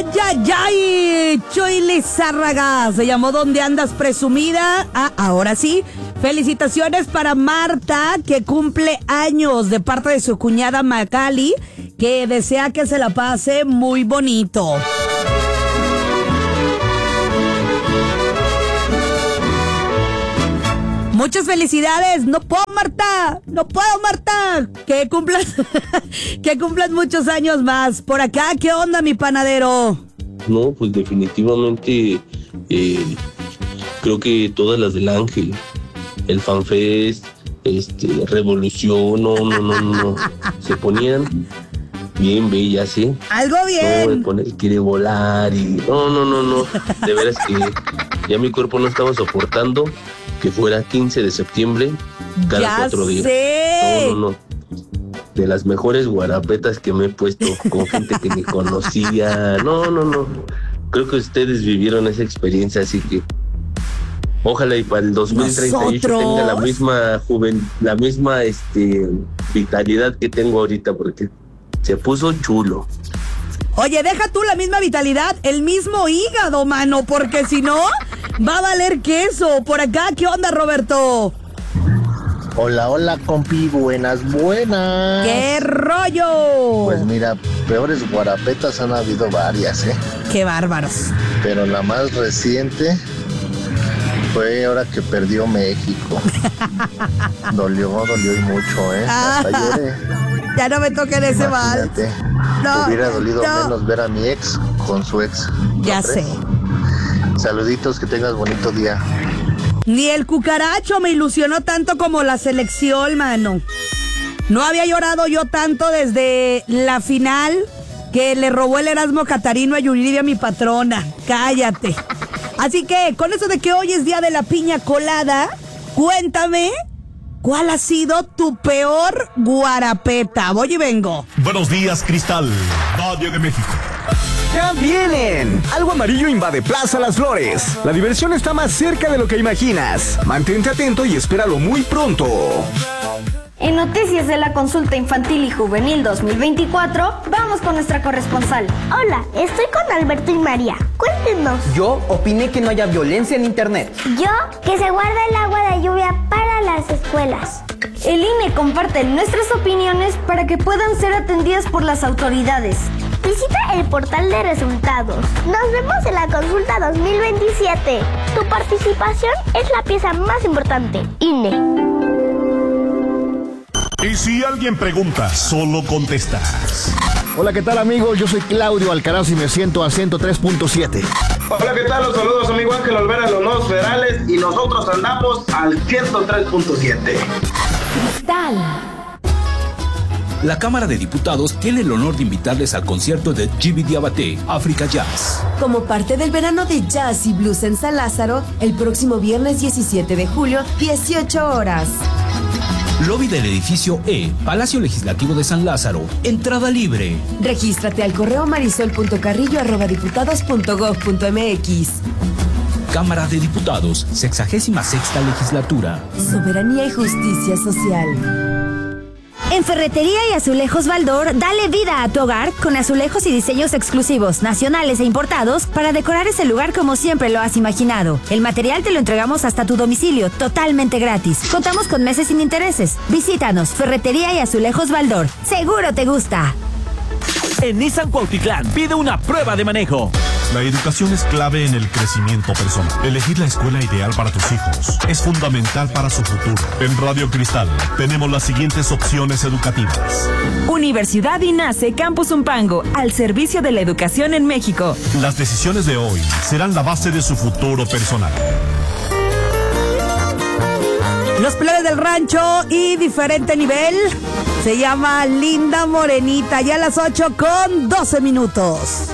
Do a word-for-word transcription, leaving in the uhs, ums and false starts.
ay, ay! Chuy Lizárraga se llamó ¿Dónde andas presumida? Ah, ahora sí. Felicitaciones para Marta, que cumple años, de parte de su cuñada Magali, que desea que se la pase muy bonito. Muchas felicidades. No puedo, Marta. No puedo, Marta. Que cumplas, que cumplas muchos años más. Por acá, ¿qué onda, mi panadero? No, pues definitivamente eh, creo que todas las del Ángel, el FanFest, este, Revolución, no, no, no, no, se ponían bien bellas, ¿eh? Algo bien. No, de poner quiere volar y no, no, no, no, de veras que ya mi cuerpo no estaba soportando que fuera quince de septiembre cada ya cuatro días. Sé. No, no, no. De las mejores guarapetas que me he puesto con gente que ni conocía. No, no, no. Creo que ustedes vivieron esa experiencia, así que ojalá y para el dos mil treinta y ocho ¿Nosotros? tenga la misma juven, la misma este vitalidad que tengo ahorita, porque se puso chulo. Oye, deja tú la misma vitalidad, el mismo hígado, mano, porque si no, va a valer queso. Por acá, ¿qué onda, Roberto? Hola, hola, compi, buenas, buenas. ¡Qué rollo! Pues mira, peores guarapetas han habido varias, ¿eh? ¡Qué bárbaros! Pero la más reciente fue ahora que perdió México. Dolió, dolió y mucho, ¿eh? Hasta lloré. Ya no me toquen ese mal. Imagínate, No, hubiera dolido no. menos ver a mi ex con su ex. ¿No Ya crees? sé. Saluditos, que tengas bonito día. Ni el cucaracho me ilusionó tanto como la selección, mano. No había llorado yo tanto desde la final que le robó el Erasmo Catarino a Yuridia, mi patrona. Cállate. Así que, con eso de que hoy es día de la piña colada, cuéntame, ¿cuál ha sido tu peor guarapeta? Voy y vengo. Buenos días, Cristal, Radio de México. ¡Ya vienen! Algo amarillo invade Plaza Las Flores. La diversión está más cerca de lo que imaginas. Mantente atento y espéralo muy pronto. En noticias de la consulta infantil y juvenil dos mil veinticuatro, vamos con nuestra corresponsal. Hola, estoy con Alberto y María. Cuéntenos. Yo opiné que no haya violencia en internet. Yo, que se guarda el agua de lluvia para las escuelas. El I N E comparte nuestras opiniones para que puedan ser atendidas por las autoridades. Visita el portal de resultados. Nos vemos en la consulta dos mil veintisiete. Tu participación es la pieza más importante. I N E. Y si alguien pregunta, solo contestas. Hola, ¿qué tal, amigos? Yo soy Claudio Alcaraz y me siento a ciento tres punto siete. Hola, ¿qué tal? Los saludos, amigo Ángel Olvera de los Nuevos Federales y nosotros andamos al ciento tres punto siete. Cristal. La Cámara de Diputados tiene el honor de invitarles al concierto de Jibi Diabaté, África Jazz. Como parte del verano de jazz y blues en San Lázaro, el próximo viernes diecisiete de julio, dieciocho horas. Lobby del edificio E, Palacio Legislativo de San Lázaro. Entrada libre. Regístrate al correo marisol punto carrillo arroba diputados punto gob punto mx. Cámara de Diputados, sexagésima sexta legislatura. Soberanía y justicia social. En Ferretería y Azulejos Baldor, dale vida a tu hogar con azulejos y diseños exclusivos, nacionales e importados, para decorar ese lugar como siempre lo has imaginado. El material te lo entregamos hasta tu domicilio, totalmente gratis. Contamos con meses sin intereses. Visítanos, Ferretería y Azulejos Baldor. Seguro te gusta. En Nissan Cuautitlán, pide una prueba de manejo. La educación es clave en el crecimiento personal. Elegir la escuela ideal para tus hijos es fundamental para su futuro. En Radio Cristal tenemos las siguientes opciones educativas. Universidad INACE Campus Umpango, al servicio de la educación en México. Las decisiones de hoy serán la base de su futuro personal. Los plebes del rancho y diferente nivel. Se llama Linda Morenita, ya a las ocho con doce minutos.